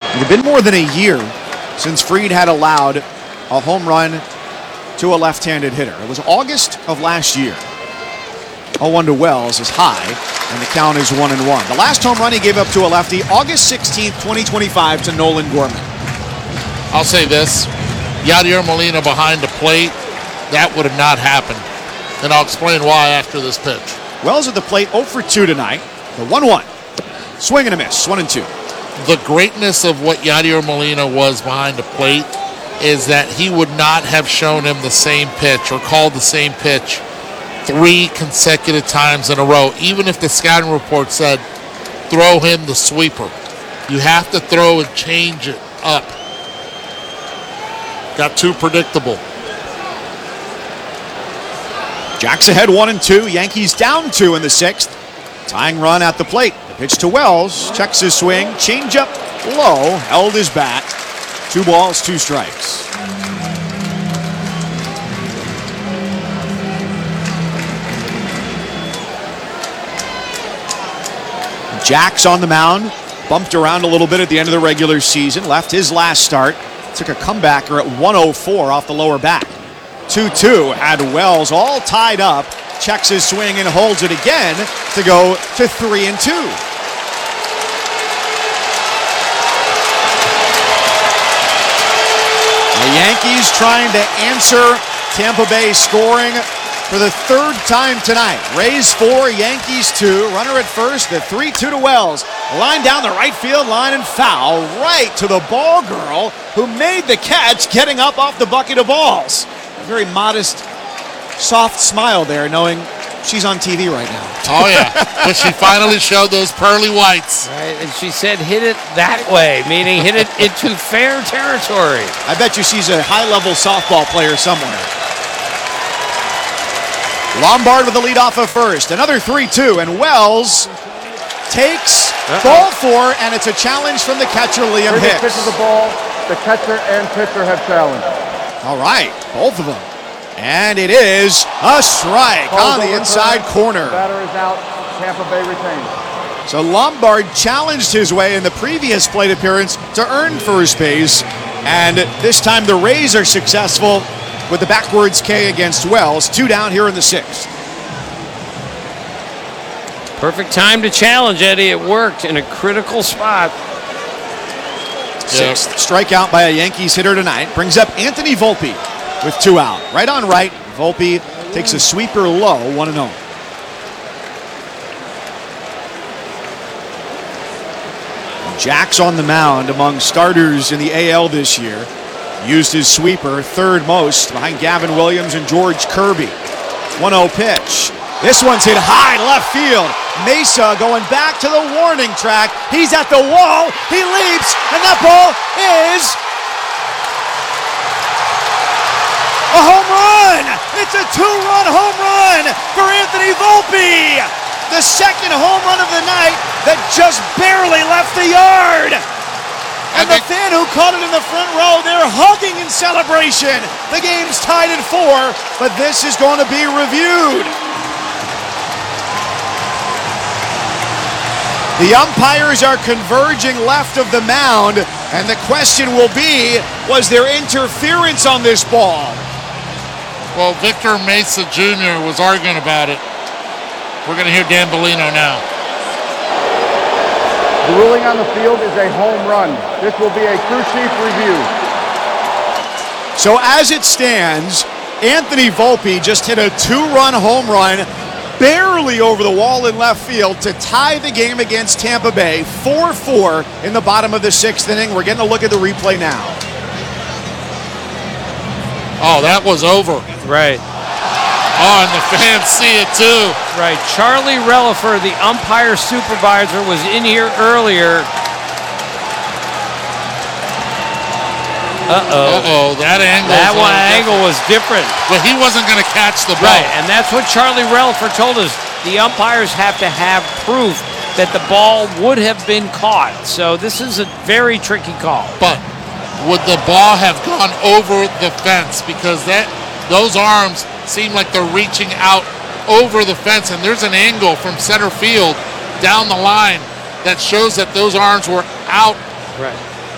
It had been more than a year since Fried had allowed a home run to a left-handed hitter. It was August of last year. 0-1 to Wells is high, and the count is 1-1. The last home run he gave up to a lefty, August 16th, 2025, to Nolan Gorman. I'll say this. Yadier Molina behind the plate, that would have not happened. And I'll explain why after this pitch. Wells at the plate, 0 for 2 tonight. The 1-1. Swing and a miss, 1-2. The greatness of what Yadier Molina was behind the plate is that he would not have shown him the same pitch or called the same pitch 3 consecutive times in a row, even if the scouting report said throw him the sweeper. You have to throw and change it up. Got too predictable. Jacks ahead 1-2. Yankees down 2 in the 6th. Tying run at the plate. The pitch to Wells. Checks his swing. Changeup low. Held his bat. 2 balls, 2 strikes. Jacks on the mound. Bumped around a little bit at the end of the regular season. Left his last start. Took a comebacker at 104 off the lower back. 2-2 had Wells all tied up. Checks his swing and holds it again to go to 3-2. The Yankees trying to answer Tampa Bay scoring for the 3rd time tonight. Rays 4, Yankees 2. Runner at first, the 3-2 to Wells. Line down the right field line and foul right to the ball girl who made the catch getting up off the bucket of balls. A very modest, soft smile there, knowing she's on TV right now. Oh, yeah. But she finally showed those pearly whites. Right, and she said hit it that way, meaning hit it into fair territory. I bet you she's a high-level softball player somewhere. Lombard with the lead off of first. Another 3-2, and Wells takes ball 4, and it's a challenge from the catcher, Liam Hicks. Pitch of the ball, the catcher and pitcher have challenged. All right, both of them. And it is a strike on the inside corner. The batter is out. Tampa Bay retains. So Lombard challenged his way in the previous plate appearance to earn first base. And this time the Rays are successful with the backwards K against Wells. 2 down here in the 6th. Perfect time to challenge, Eddie. It worked in a critical spot. 6th strikeout by a Yankees hitter tonight. Brings up Anthony Volpe with 2 out. Right on right, Volpe takes a sweeper low, 1-0. Jacks on the mound among starters in the AL this year. Used his sweeper, 3rd most, behind Gavin Williams and George Kirby. 1-0 pitch. This one's hit high left field. Mesa going back to the warning track. He's at the wall. He leaps, and that ball is a home run. It's a 2-run home run for Anthony Volpe. The 2nd home run of the night that just barely left the yard. And the fan who caught it in the front row, they're hugging in celebration. The game's tied at 4, but this is going to be reviewed. The umpires are converging left of the mound, and the question will be, was there interference on this ball? Well, Victor Mesa Jr. was arguing about it. We're going to hear Dan Bellino now. The ruling on the field is a home run. This will be a crew chief review. So as it stands, Anthony Volpe just hit a 2-run home run barely over the wall in left field to tie the game against Tampa Bay. 4-4 in the bottom of the 6th inning. We're getting a look at the replay now. Oh, that was over. Right. Oh, and the fans see it too. Right. Charlie Relifer, the umpire supervisor, was in here earlier. That angle was different. But he wasn't going to catch the ball. Right, and that's what Charlie Relifer told us. The umpires have to have proof that the ball would have been caught. So this is a very tricky call. But would the ball have gone over the fence? Because those arms seem like they're reaching out over the fence, and there's an angle from center field down the line that shows that those arms were out. Right.